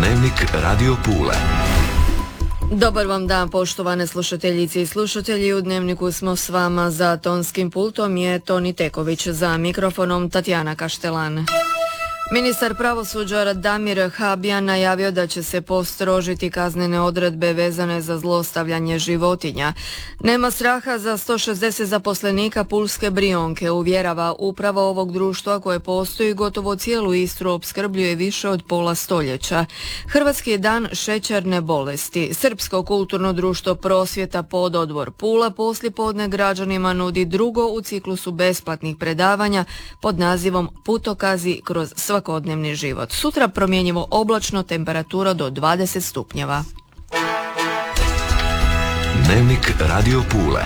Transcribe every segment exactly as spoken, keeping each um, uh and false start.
Dnevnik Radio Pule. Dobar vam dan, poštovane slušateljice i slušatelji. U Dnevniku smo s vama, za tonskim pultom je Toni Teković, za mikrofonom Tatjana Kaštelan. Ministar pravosuđa Damir Habijan najavio da će se postrožiti kaznene odredbe vezane za zlostavljanje životinja. Nema straha za sto šezdeset zaposlenika pulske Brionke, uvjerava uprava ovog društva koje postoji gotovo cijelu Istru, opskrbljuje više od pola stoljeća. Hrvatski je dan šećerne bolesti. Srpsko kulturno društvo Prosvjeta Pododvor Pula poslijepodne građanima nudi drugo u ciklusu besplatnih predavanja pod nazivom Putokazi kroz svakodnevni život. Sutra promjenjivo oblačno, temperatura do dvadeset stupnjeva. Dnevnik Radio Pule.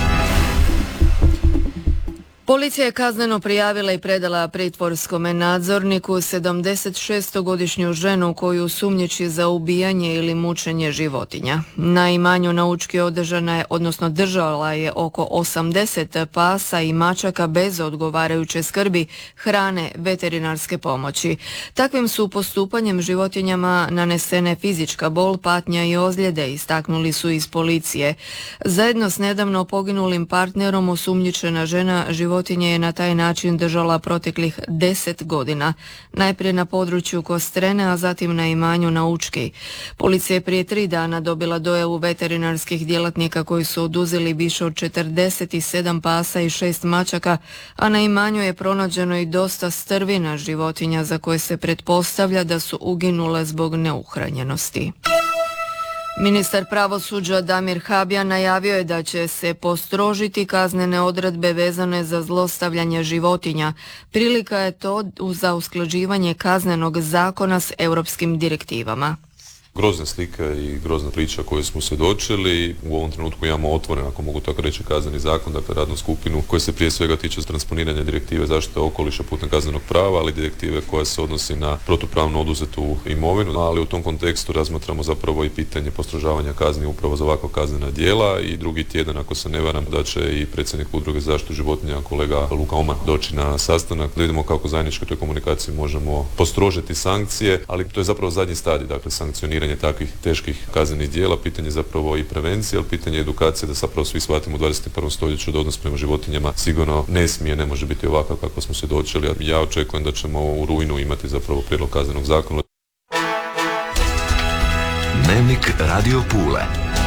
Policija je kazneno prijavila i predala pritvorskome nadzorniku sedamdesetšestogodišnju ženu koju sumnjiči za ubijanje ili mučenje životinja. Na imanju na Učki održana je, odnosno držala je oko osamdeset pasa i mačaka bez odgovarajuće skrbi, hrane, veterinarske pomoći. Takvim su postupanjem životinjama nanesene fizička bol, patnja i ozljede, istaknuli su iz policije. Zajedno s nedavno poginulim partnerom osumnjičena žena životinja Životinje je na taj način držala proteklih deset godina, najprije na području Kostrene, a zatim na imanju na Učki. Policija je prije tri dana dobila dojavu veterinarskih djelatnika koji su oduzeli više od četrdeset sedam pasa i šest mačaka, a na imanju je pronađeno i dosta strvina životinja za koje se pretpostavlja da su uginule zbog neuhranjenosti. Ministar pravosuđa Damir Habijan najavio je da će se postrožiti kaznene odredbe vezane za zlostavljanje životinja. Prilika je to za usklađivanje kaznenog zakona s europskim direktivama. Grozne slike i grozna priča koju smo svjedočili. U ovom trenutku imamo otvoren, ako mogu tako reći, kazneni zakon, dakle radnu skupinu koja se prije svega tiče transponiranja direktive zaštite okoliša putem kaznenog prava, ali direktive koja se odnosi na protupravno oduzetu imovinu, ali u tom kontekstu razmatramo zapravo i pitanje postrožavanja kazni upravo za ovakva kaznena djela. I drugi tjedan, ako se ne varam, da će i predsjednik Udruge za zaštitu životinja, kolega Luka Oman, doći na sastanak da vidimo kako zajedničkoj toj komunikaciji možemo postrožiti sankcije, ali to je zapravo zadnji stadij, dakle sankcioniranje takvih teških kaznenih djela, pitanje zapravo i prevencije, ali pitanje edukacije da zapravo svi shvatimo u dvadeset prvom stoljeću da odnos prema životinjama sigurno ne smije, ne može biti ovakav kako smo svjedočili. Ja očekujem da ćemo u rujnu imati zapravo prijedlog kaznenog zakona. Dnevnik Radio Pule.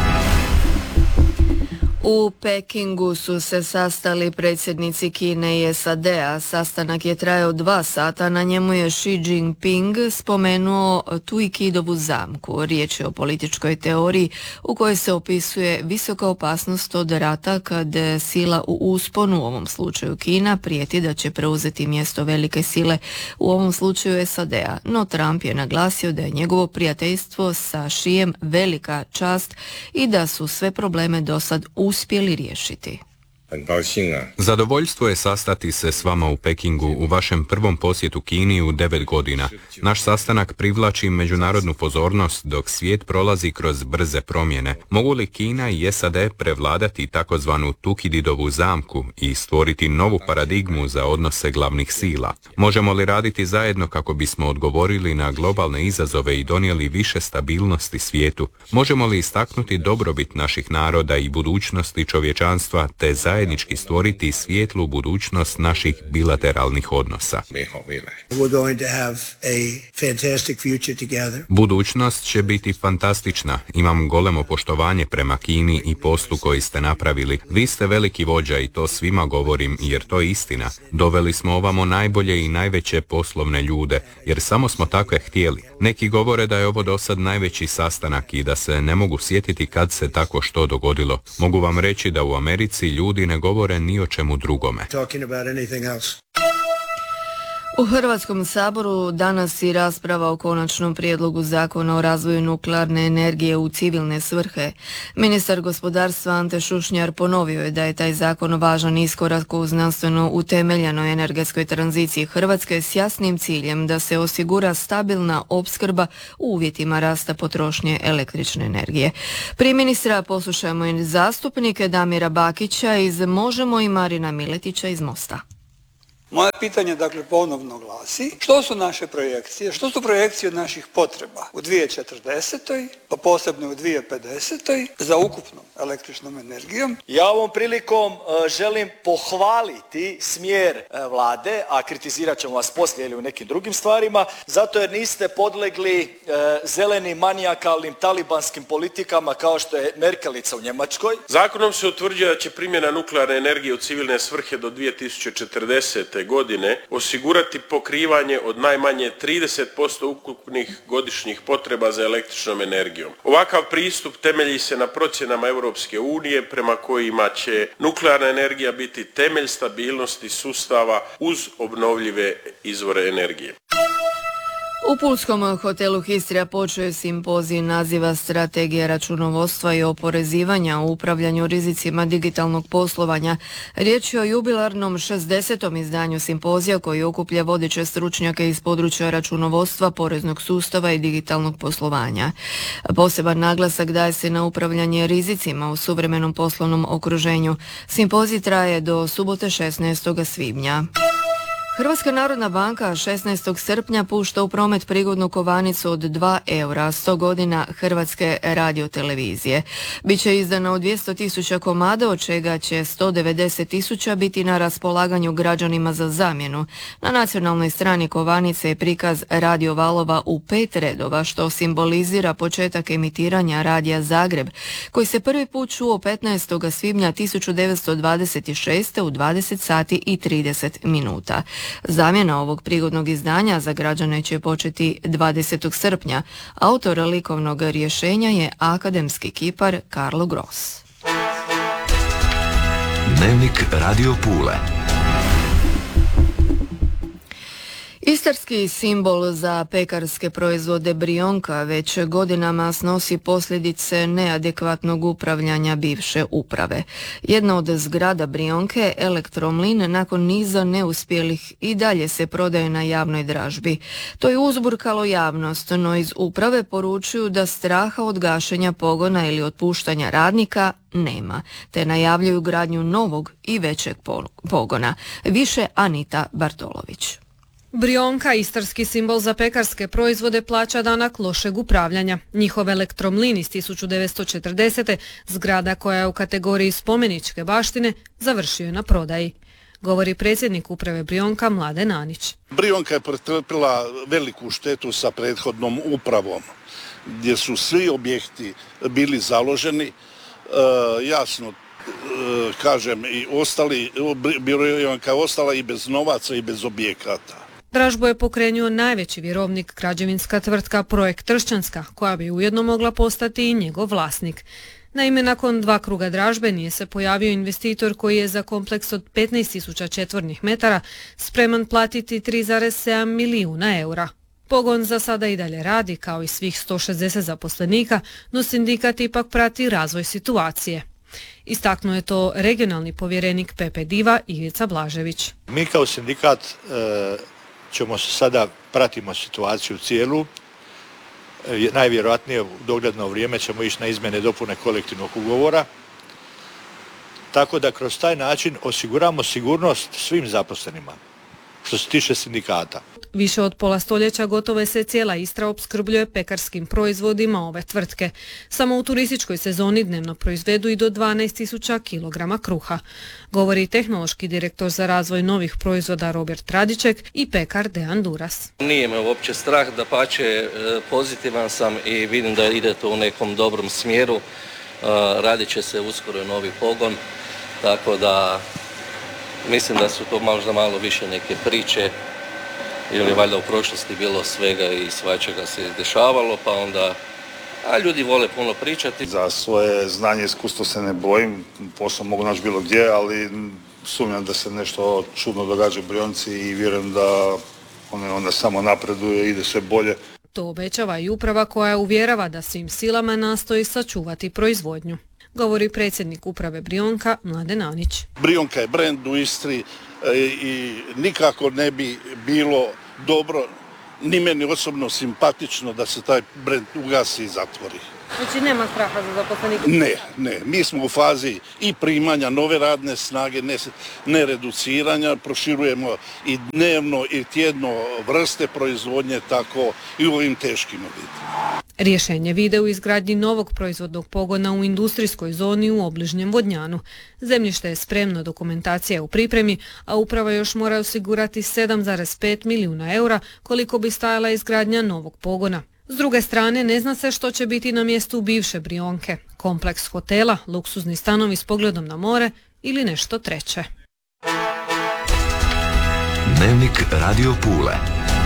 U Pekingu su se sastali predsjednici Kine i S A D-a. Sastanak je trajao dva sata, na njemu je Xi Jinping spomenuo Tuikidovu zamku. Riječ je o političkoj teoriji u kojoj se opisuje visoka opasnost od rata kad sila u usponu, u ovom slučaju Kina, prijeti da će preuzeti mjesto velike sile, u ovom slučaju S A D-a. No Trump je naglasio da je njegovo prijateljstvo sa Xijem velika čast i da su sve probleme dosad uspjeli riješiti. Zadovoljstvo je sastati se s vama u Pekingu u vašem prvom posjetu Kini u devet godina. Naš sastanak privlači međunarodnu pozornost dok svijet prolazi kroz brze promjene. Mogu li Kina i S A D prevladati takozvanu Tukididovu zamku i stvoriti novu paradigmu za odnose glavnih sila? Možemo li raditi zajedno kako bismo odgovorili na globalne izazove i donijeli više stabilnosti svijetu? Možemo li istaknuti dobrobit naših naroda i budućnosti čovječanstva te zajedno zajednički stvoriti svijetlu budućnost naših bilateralnih odnosa? Budućnost će biti fantastična. Imam golemo poštovanje prema Kini i poslu koji ste napravili. Vi ste veliki vođa i to svima govorim jer to je istina. Doveli smo ovamo najbolje i najveće poslovne ljude jer samo smo takve htjeli. Neki govore da je ovo do sad najveći sastanak i da se ne mogu sjetiti kad se tako što dogodilo. Mogu vam reći da u Americi ljudi ne govore ni o čemu drugome. U Hrvatskom saboru danas i rasprava o konačnom prijedlogu zakona o razvoju nuklearne energije u civilne svrhe. Ministar gospodarstva Ante Šušnjar ponovio je da je taj zakon važan iskorak u znanstveno utemeljenoj energetskoj tranziciji Hrvatske s jasnim ciljem da se osigura stabilna opskrba u uvjetima rasta potrošnje električne energije. Prije ministra poslušajmo i zastupnike Damira Bakića iz Možemo i Marina Miletića iz Mosta. Moje pitanje dakle ponovno glasi, što su naše projekcije, što su projekcije naših potreba u dvije tisuće četrdesetoj pa posebno u dvije tisuće pedesetoj za ukupnom električnom energijom? Ja ovom prilikom uh, želim pohvaliti smjer uh, vlade, a kritizirat ćemo vas poslije ili u nekim drugim stvarima, zato jer niste podlegli uh, zelenim manijakalnim talibanskim politikama kao što je Merkelica u Njemačkoj. Zakonom se utvrđuje da će primjena nuklearne energije u civilne svrhe do dvije tisuće četrdesete godine osigurati pokrivanje od najmanje trideset posto ukupnih godišnjih potreba za električnom energijom. Ovakav pristup temelji se na procjenama Europske unije prema kojima će nuklearna energija biti temelj stabilnosti sustava uz obnovljive izvore energije. U pulskom hotelu Histrija počeo je simpozij naziva Strategija računovodstva i oporezivanja u upravljanju rizicima digitalnog poslovanja. Riječ je o jubilarnom šezdesetom izdanju simpozija koji okuplja vodeće stručnjake iz područja računovodstva, poreznog sustava i digitalnog poslovanja. Poseban naglasak daje se na upravljanje rizicima u suvremenom poslovnom okruženju. Simpozij traje do subote šesnaestog svibnja. Hrvatska narodna banka šesnaestog srpnja pušta u promet prigodnu kovanicu od dva eura, sto godina Hrvatske radiotelevizije. Biće izdana u dvjesto tisuća komada, od čega će sto devedeset tisuća biti na raspolaganju građanima za zamjenu. Na nacionalnoj strani kovanice je prikaz radio valova u pet redova, što simbolizira početak emitiranja Radija Zagreb, koji se prvi put čuo petnaestog svibnja tisuću devetsto dvadeset šeste. u dvadeset sati i trideset minuta. Zamjena ovog prigodnog izdanja za građane će početi dvadesetog srpnja. Autor likovnog rješenja je akademski kipar Karlo Gross. Dnevnik Radio Pule. Istarski simbol za pekarske proizvode Brionka već godinama snosi posljedice neadekvatnog upravljanja bivše uprave. Jedna od zgrada Brionke, Elektromlin, nakon niza neuspjelih i dalje se prodaje na javnoj dražbi. To je uzburkalo javnost, no iz uprave poručuju da straha od gašenja pogona ili otpuštanja radnika nema, te najavljuju gradnju novog i većeg pogona. Više Anita Bartolović. Brionka, istarski simbol za pekarske proizvode, plaća danak lošeg upravljanja. Njihov Elektromlin iz tisuću devetsto četrdesete, zgrada koja je u kategoriji spomeničke baštine, završio je na prodaji. Govori predsjednik uprave Brionka Mladen Anić. Brionka je pretrpila veliku štetu sa prethodnom upravom, gdje su svi objekti bili založeni, e, jasno, e, kažem, i ostali, Brionka je ostala i bez novaca i bez objekata. Dražbu je pokrenuo najveći vjerovnik, građevinska tvrtka Projekt Tršćanska, koja bi ujedno mogla postati i njegov vlasnik. Naime, nakon dva kruga dražbe nije se pojavio investitor koji je za kompleks od petnaest tisuća četvornih metara spreman platiti tri zarez sedam milijuna eura. Pogon za sada i dalje radi, kao i svih sto šezdeset zaposlenika, no sindikat ipak prati razvoj situacije. Istaknuo je to regionalni povjerenik P P Diva Ivica Blažević. Mi kao sindikat e, ćemo se sada, pratimo situaciju cijelu. E, najvjerojatnije u dogledno vrijeme ćemo ići na izmjene dopune kolektivnog ugovora. Tako da kroz taj način osiguramo sigurnost svim zaposlenima, što se tiče sindikata. Više od pola stoljeća gotovo se cijela Istra opskrbljuje pekarskim proizvodima ove tvrtke. Samo u turističkoj sezoni dnevno proizvedu i do dvanaest tisuća kilograma kruha. Govori tehnološki direktor za razvoj novih proizvoda Robert Radiček i pekar Dejan Duras. Nije me uopće strah, dapače pozitivan sam i vidim da ide to u nekom dobrom smjeru. Radit će se uskoro novi pogon, tako da mislim da su to možda malo više neke priče, jer je valjda u prošlosti bilo svega i svačega se dešavalo, pa onda, a ljudi vole puno pričati. Za svoje znanje i iskustvo se ne bojim, posao mogu naći bilo gdje, ali sumnjam da se nešto čudno događa u Brionci i vjerujem da one onda samo napreduje i ide sve bolje. To obećava i uprava koja uvjerava da svim silama nastoji sačuvati proizvodnju. Govori predsjednik uprave Brionka Mladen Anić. Brionka je brend u Istri i nikako ne bi bilo dobro, ni meni osobno simpatično da se taj brend ugasi i zatvori. Znači nema straha za zaposlenike? Ne, ne. Mi smo u fazi i primanja nove radne snage, ne, ne reduciranja, proširujemo i dnevno i tjedno vrste proizvodnje, tako i u ovim teškim uvjetima. Rješenje vide u izgradnji novog proizvodnog pogona u industrijskoj zoni u obližnjem Vodnjanu. Zemljište je spremno, dokumentacija je u pripremi, a uprava još mora osigurati sedam zarez pet milijuna eura koliko bi stajala izgradnja novog pogona. S druge strane, ne zna se što će biti na mjestu bivše Brijunke, kompleks hotela, luksuzni stanovi s pogledom na more ili nešto treće. Dnevnik Radio Pule.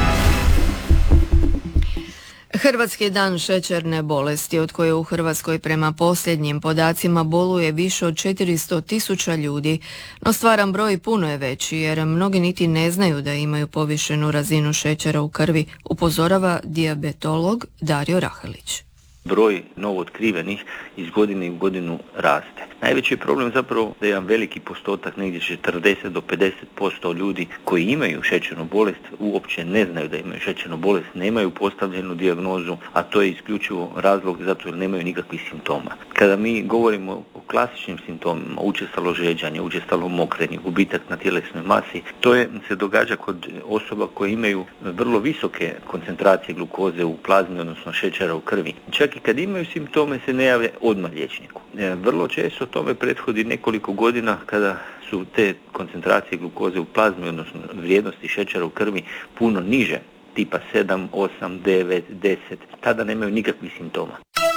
Hrvatski dan šećerne bolesti, od koje u Hrvatskoj prema posljednjim podacima boluje više od četiristo tisuća ljudi, no stvaran broj puno je veći jer mnogi niti ne znaju da imaju povišenu razinu šećera u krvi, upozorava dijabetolog Dario Rahelić. Broj novootkrivenih iz godine u godinu raste. Najveći je problem zapravo da je jedan veliki postotak, negdje četrdeset do pedeset posto ljudi koji imaju šećernu bolest uopće ne znaju da imaju šećernu bolest, nemaju postavljenu dijagnozu, a to je isključivo razlog zato jer nemaju nikakvih simptoma. Kada mi govorimo o klasičnim simptomima, učestalo žeđanje, učestalo mokrenje, gubitak na tjelesnoj masi, to je, se događa kod osoba koje imaju vrlo visoke koncentracije glukoze u plazmi, odnosno šećera u krvi. Čak i kad imaju simptome se ne jave odmah liječniku. Vrlo često tome prethodi nekoliko godina kada su te koncentracije glukoze u plazmi, odnosno vrijednosti šećera u krvi puno niže, tipa sedam, osam, devet, deset, tada nemaju nikakvih simptoma.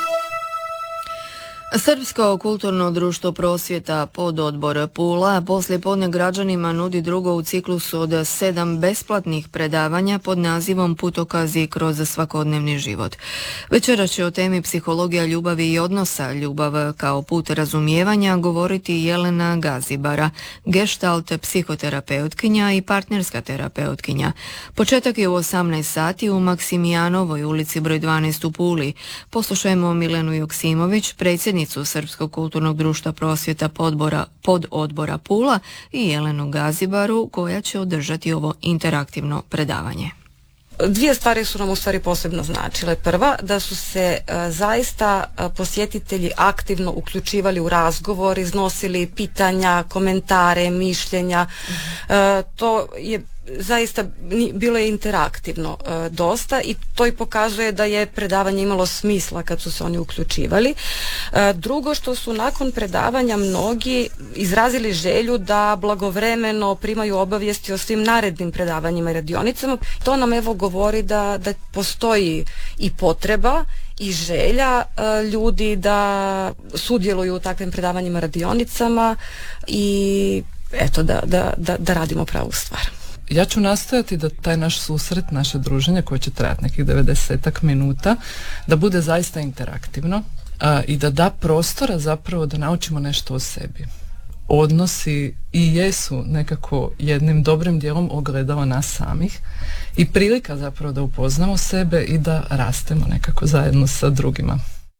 Srpsko kulturno društvo Prosvjeta Pododbor Pula poslijepodne građanima nudi drugo u ciklusu od sedam besplatnih predavanja pod nazivom Putokazi kroz svakodnevni život. Večeras će o temi psihologija ljubavi i odnosa, ljubav kao put razumijevanja, govoriti Jelena Gazibara, gestalt psihoterapeutkinja i partnerska terapeutkinja. Početak je u osamnaest sati u Maksimijanovoj ulici broj dvanaest u Puli. Poslušajmo Milenu Joksimović, predsjednicu Srpskog kulturnog društva Prosvjeta podbora, pod odbora Pula, i Jelenu Gazibaru, koja će održati ovo interaktivno predavanje. Dvije stvari su nam u stvari posebno značile. Prva, da su se e, zaista e, posjetitelji aktivno uključivali u razgovor, iznosili pitanja, komentare, mišljenja. E, to je zaista bilo je interaktivno e, dosta i to i pokazuje da je predavanje imalo smisla kad su se oni uključivali. E, drugo, što su nakon predavanja mnogi izrazili želju da blagovremeno primaju obavijesti o svim narednim predavanjima i radionicama. To nam evo govori da, da postoji i potreba i želja e, ljudi da sudjeluju u takvim predavanjima, radionicama i eto da, da, da, da radimo pravu stvar. Ja ću nastojati da taj naš susret, naše druženje koje će trajati nekih devedesetak minuta, da bude zaista interaktivno a, i da da prostora zapravo da naučimo nešto o sebi. Odnosi i jesu nekako jednim dobrim dijelom ogledalo nas samih i prilika zapravo da upoznamo sebe i da rastemo nekako zajedno sa drugima.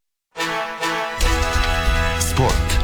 Sport.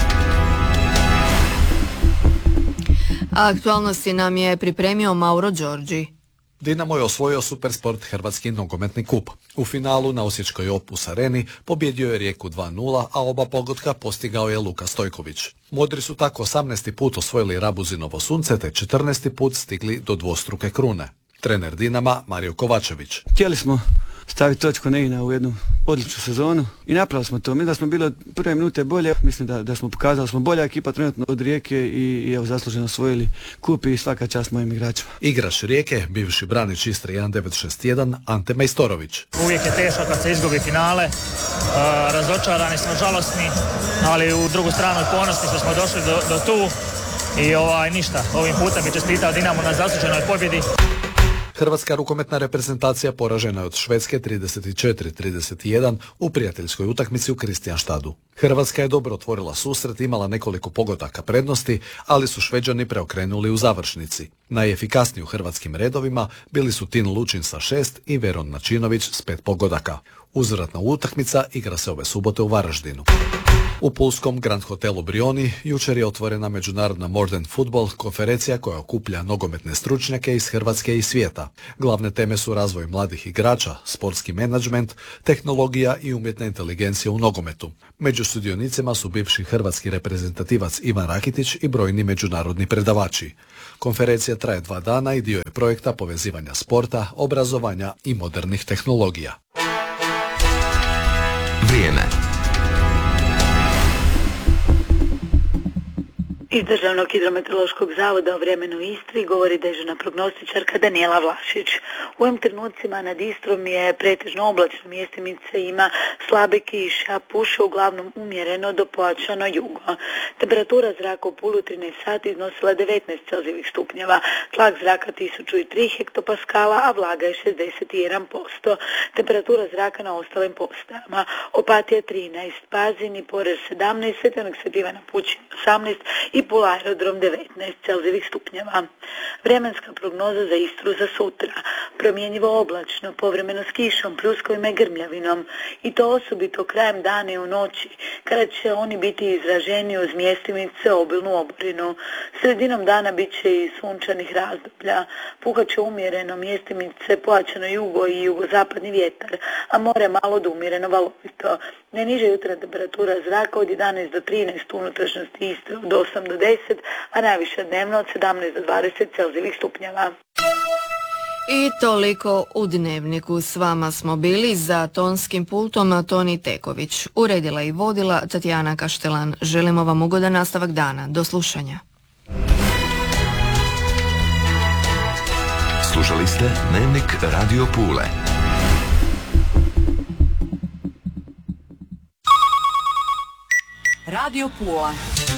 A aktualnosti nam je pripremio Mauro Đorđi. Dinamo je osvojio Supersport Hrvatski nogometni kup. U finalu na osječkoj Opus Areni pobjedio je Rijeku dva nula, a oba pogotka postigao je Luka Stojković. Modri su tako osamnaesti put osvojili Rabuzinovo sunce, te četrnaesti put stigli do dvostruke krune. Trener Dinama Mario Kovačević. Htjeli smo staviti točku na i na u jednu odličnu sezonu i napravili smo to. Mi da smo bili od prve minute bolje, mislim da, da smo pokazali da smo bolja ekipa trenutno od Rijeke i, i evo zasluženo osvojili kup i svaka čast mojim igračima. Igrač Rijeke, bivši branič Istre jedan devet šest jedan, Ante Majstorović. Uvijek je teško kad se izgubi finale, uh, razočarani smo, žalosni, ali u drugu stranu ponosni što smo došli do, do tu i ovaj, ništa, ovim putem bi čestitao Dinamo na zasluženoj pobjedi. Hrvatska rukometna reprezentacija poražena je od Švedske trideset četiri trideset jedan u prijateljskoj utakmici u Kristijanštadu. Hrvatska je dobro otvorila susret, imala nekoliko pogodaka prednosti, ali su Šveđani preokrenuli u završnici. Najefikasniji u hrvatskim redovima bili su Tin Lučin sa šest i Veron Načinović s pet pogodaka. Uzvratna utakmica igra se ove subote u Varaždinu. U pulskom Grand Hotelu Brioni jučer je otvorena međunarodna Modern Football konferencija koja okuplja nogometne stručnjake iz Hrvatske i svijeta. Glavne teme su razvoj mladih igrača, sportski menadžment, tehnologija i umjetna inteligencija u nogometu. Među sudionicima su bivši hrvatski reprezentativac Ivan Rakitić i brojni međunarodni predavači. Konferencija traje dva dana i dio je projekta povezivanja sporta, obrazovanja i modernih tehnologija. Vrijeme. Iz Državnog hidrometeorološkog zavoda o vremenu u Istri govori dežurna prognostičarka Danijela Vlašić. U ovim trenucima nad Istrom je pretežno oblačno, mjestimice ima slabe kiše, a puše uglavnom umjereno do pojačano jugo. Temperatura zraka u Pulu trinaest sati iznosila devetnaest celzijevih stupnjeva, tlak zraka tisuću tri hektopaskala, a vlaga je šezdeset jedan posto. Temperatura zraka na ostalim postajama: Opatija trinaest, Pazin i Porež sedamnaest, Svetanog Sv. Ivana Pučina osamnaest i Pula aerodrom devetnaest celzijevih stupnjeva. Vremenska prognoza za Istru za sutra: promjenjivo oblačno, povremeno s kišom, pljuskovima i grmljavinom, i to osobito krajem dana i u noći, kada će oni biti izraženi uz mjestimice obilnu oborinu. Sredinom dana bit će i sunčanih razdoblja. Puhat će umjereno, mjestimice pojačano jugo i jugozapadni vjetar, a more malo do umjereno valovito. Najniža jutarnja temperatura zraka od jedanaest do trinaest, u unutrašnjosti Istre od osam do deset, a najviša dnevno od sedamnaest do dvadeset celzijevih stupnjeva. I toliko u Dnevniku. S vama smo bili za tonskim pultom Toni Teković. Uredila i vodila Tatjana Kaštelan. Želimo vam ugodan nastavak dana. Do slušanja. Slušali ste Dnevnik Radio Pule. Radio Pula.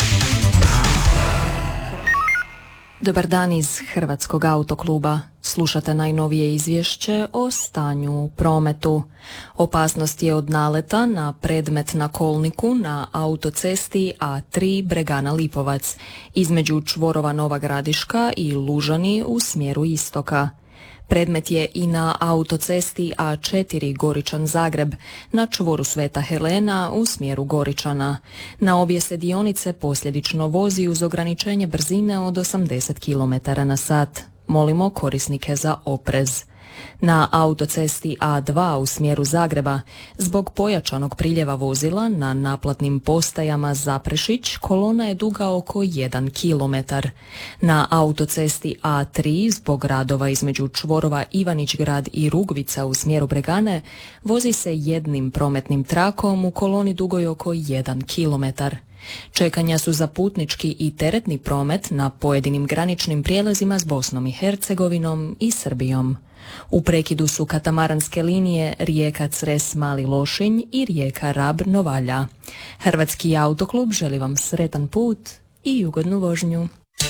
Dobar dan iz Hrvatskog autokluba. Slušate najnovije izvješće o stanju u prometu. Opasnost je od naleta na predmet na kolniku na autocesti A tri Bregana Lipovac, između čvorova Nova Gradiška i Lužani u smjeru istoka. Predmet je i na autocesti A četiri Goričan Zagreb, na čvoru Sveta Helena u smjeru Goričana. Na obje se dionice posljedično vozi uz ograničenje brzine od osamdeset kilometara na sat. Molimo korisnike za oprez. Na autocesti A dva u smjeru Zagreba, zbog pojačanog priljeva vozila na naplatnim postajama Zaprešić, kolona je duga oko jedan kilometar. Na autocesti A tri, zbog radova između čvorova Ivanić Grad i Rugvica u smjeru Bregane, vozi se jednim prometnim trakom u koloni dugoj oko jedan kilometar. Čekanja su za putnički i teretni promet na pojedinim graničnim prijelazima s Bosnom i Hercegovinom i Srbijom. U prekidu su katamaranske linije Rijeka Cres Mali Lošinj i Rijeka Rab Novalja. Hrvatski autoklub želi vam sretan put i ugodnu vožnju.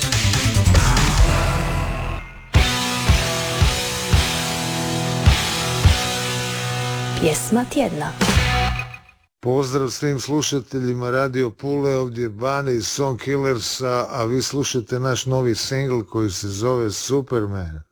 Pjesma tjedna. Pozdrav svim slušateljima Radio Pule, ovdje je Bani iz Song Killersa, a vi slušate naš novi singl koji se zove Superman.